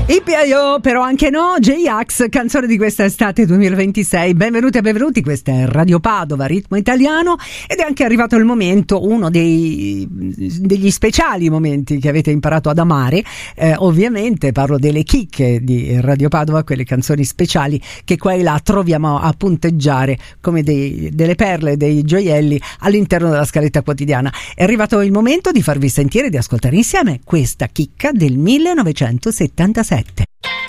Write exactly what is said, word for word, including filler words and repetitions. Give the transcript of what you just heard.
Ippiaio, però anche no, J-Ax, canzone di questa estate duemilaventisei. Benvenuti e benvenuti, questa è Radio Padova, ritmo italiano, ed è anche arrivato il momento, uno dei, degli speciali momenti che avete imparato ad amare. Eh, ovviamente parlo delle chicche di Radio Padova, quelle canzoni speciali che qua e là troviamo a punteggiare come dei, delle perle, dei gioielli all'interno della scaletta quotidiana. È arrivato il momento di farvi sentire e di ascoltare insieme questa chicca del millenovecentosettantasette.